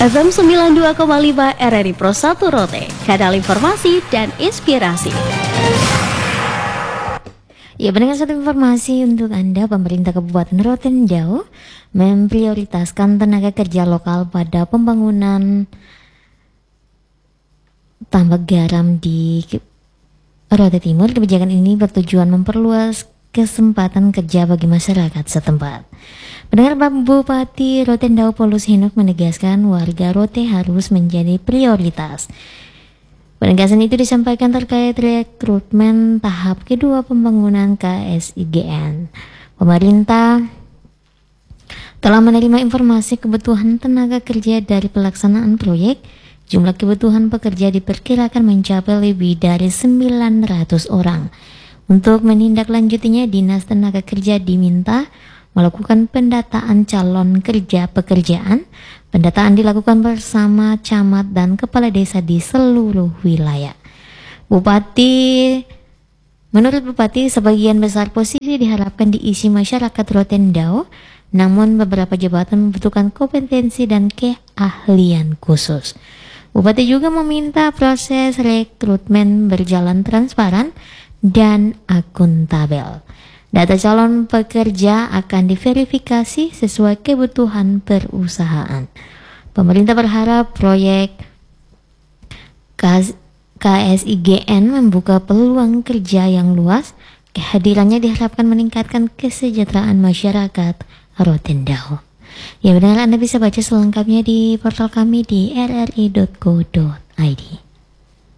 FM 92,5 RRI Pro 1 Rote, kanal informasi dan inspirasi. Ya, pendengar, satu informasi untuk Anda. Pemerintah Kabupaten Rotendao memprioritaskan tenaga kerja lokal pada pembangunan tambak garam di Rote Timur. Kebijakan ini bertujuan memperluas kesempatan kerja bagi masyarakat setempat. Pendengar, Bupati Rotendao Paulus Henok menegaskan warga Rote harus menjadi prioritas. Penegasan itu disampaikan terkait rekrutmen tahap kedua pembangunan KSIGN. Pemerintah telah menerima informasi kebutuhan tenaga kerja dari pelaksanaan proyek. Jumlah kebutuhan pekerja diperkirakan mencapai lebih dari 900 orang. Untuk menindaklanjutinya, Dinas Tenaga Kerja diminta melakukan pendataan calon kerja pekerjaan. Pendataan dilakukan bersama camat dan kepala desa di seluruh wilayah. Menurut Bupati, sebagian besar posisi diharapkan diisi masyarakat Rotendao, namun beberapa jabatan membutuhkan kompetensi dan keahlian khusus. Bupati juga meminta proses rekrutmen berjalan transparan dan akuntabel. Data calon pekerja akan diverifikasi sesuai kebutuhan perusahaan. Pemerintah berharap proyek KSIGN membuka peluang kerja yang luas. Kehadirannya diharapkan meningkatkan kesejahteraan masyarakat Rotendao. Ya, benar, Anda bisa baca selengkapnya di portal kami di rri.co.id.